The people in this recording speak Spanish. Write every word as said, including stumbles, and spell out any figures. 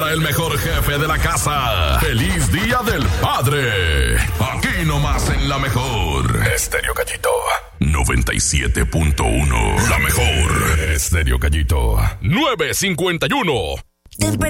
para el mejor jefe de la casa. ¡Feliz Día del Padre! Aquí nomás en La Mejor. Estéreo Gallito noventa y siete punto uno. La Mejor. Estéreo Gallito nueve cincuenta y uno.